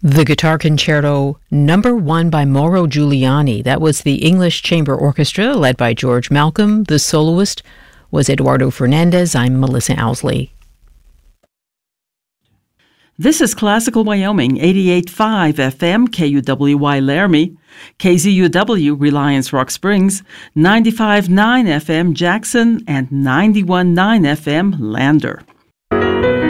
The Guitar Concerto Number 1 by Mauro Giuliani. That was the English Chamber Orchestra led by George Malcolm. The soloist was Eduardo Fernandez. I'm Melissa Owsley. This is Classical Wyoming, 88.5 FM, KUWY Laramie, KZUW Reliance Rock Springs, 95.9 FM Jackson, and 91.9 FM Lander.